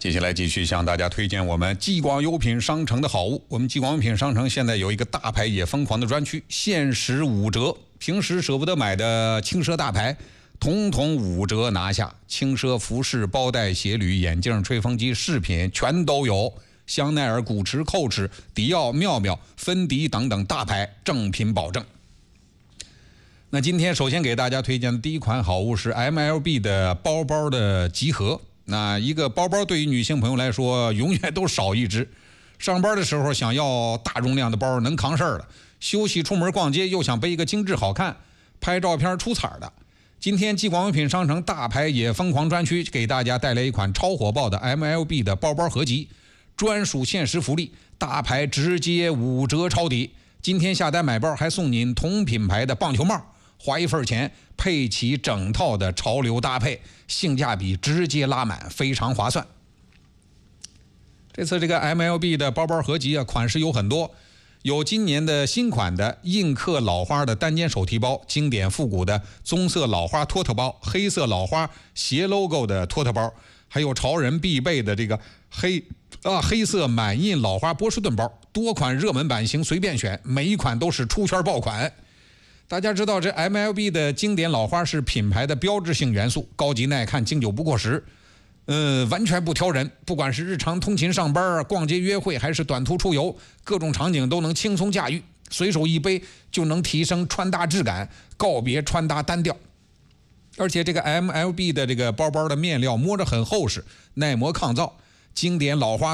接下来继续向大家推荐我们激光优品商城的好物。我们激光优品商城现在有一个大牌也疯狂的专区，限时5折，平时舍不得买的轻奢大牌统统5折拿下，轻奢服饰、包袋、鞋履、眼镜、吹风机、饰品全都有，香奈儿、古驰、蔻驰、迪奥、妙妙、芬迪等等大牌正品保证。那今天首先给大家推荐的第一款好物是 MLB 的包包的集合。那一个包包对于女性朋友来说永远都少一只，上班的时候想要大容量的包能扛事儿的，休息出门逛街又想背一个精致好看拍照片出彩的。今天激光优品商城大牌也疯狂专区给大家带来一款超火爆的 MLB 的包包合集，专属限时福利，大牌直接5折抄底。今天下单买包还送您同品牌的棒球帽，花一份钱配齐整套的潮流搭配，性价比直接拉满，非常划算。这次这个 MLB 的包包合集啊，款式有很多，有今年的新款的印刻老花的单肩手提包，经典复古的棕色老花托特包，黑色老花斜 logo 的托特包，还有潮人必备的这个黑色满印老花波士顿包，多款热门版型随便选，每一款都是出圈爆款。大家知道这 MLB 的经典老花是品牌的标志性元素，高级耐看，经久不过时，完全不挑人，不管是日常通勤上班、逛街约会，还是短途出游，各种场景都能轻松驾驭，随手一背就能提升穿搭质感，告别穿搭单调。而且这个 MLB 的这个包包的面料摸着很厚实，耐磨抗造，经典老花